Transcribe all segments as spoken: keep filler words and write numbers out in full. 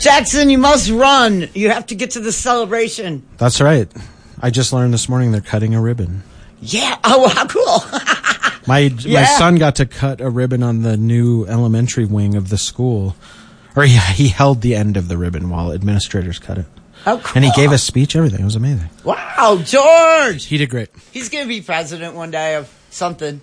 Jackson, you must run. You have to get to the celebration. That's right. I just learned this morning they're cutting a ribbon. Yeah. Oh, how cool. my yeah. my son got to cut a ribbon on the new elementary wing of the school. Or he, he held the end of the ribbon while administrators cut it. How cool. And he gave a speech, everything. It was amazing. Wow, George. He did great. He's going to be president one day of something.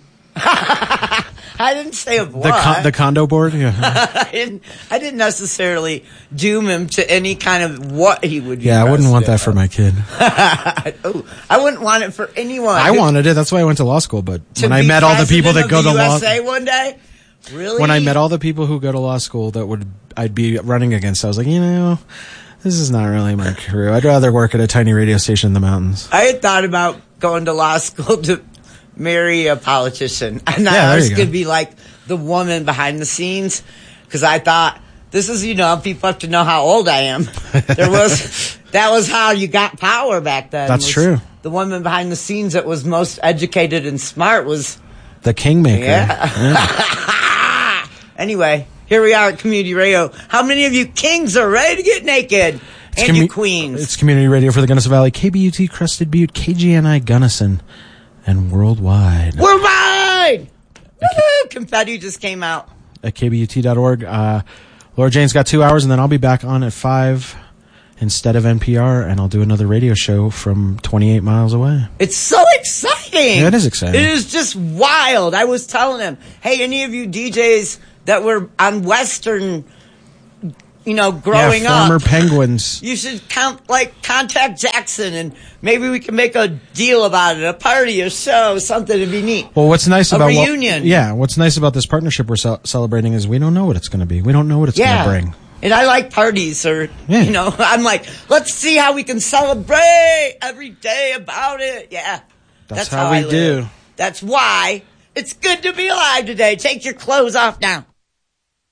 I didn't say of what. The, con- the condo board? Yeah. I didn't I didn't necessarily doom him to any kind of what he would be. Yeah, I wouldn't want that for my kid. Oh, I wouldn't want it for anyone. I wanted it. That's why I went to law school. But to when I met all the people that go to law school one day, really? When I met all the people who go to law school that would I'd be running against, I was like, you know, this is not really my career. I'd rather work at a tiny radio station in the mountains. I had thought about going to law school to marry a politician. And yeah, I was going to be like the woman behind the scenes, because I thought, this is, you know, people have to know how old I am. There was, that was how you got power back then. That's true. The woman behind the scenes that was most educated and smart was the kingmaker. Yeah. yeah. Anyway, here we are at Community Radio. How many of you kings are ready to get naked? It's and commu- you queens. It's Community Radio for the Gunnison Valley, K B U T Crested Butte, K G N I Gunnison, and worldwide. Worldwide! Woo! Confetti just came out. At K B U T dot org. Uh, Laura Jane's got two hours, and then I'll be back on at five instead of N P R, and I'll do another radio show from twenty-eight miles away. It's so exciting. Yeah, it is exciting. It is just wild. I was telling him, hey, any of you D Js that were on Western, you know, growing yeah, former up, Penguins, you should count, like contact Jackson, and maybe we can make a deal about it, a party, a show, something to be neat. Well, what's nice a about reunion? What, yeah, what's nice about this partnership we're ce- celebrating is we don't know what it's going to be. We don't know what it's yeah. going to bring. And I like parties, or, yeah. you know, I'm like, let's see how we can celebrate every day about it. Yeah. That's, That's how, how we I live. do. That's why it's good to be alive today. Take your clothes off now.